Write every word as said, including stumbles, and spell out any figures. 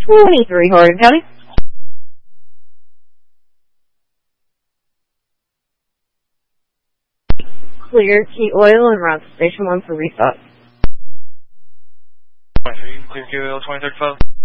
twenty-three Hardin County. Clear key oil and route to station one for restock. twenty-three, clear key oil, twenty thirty-five.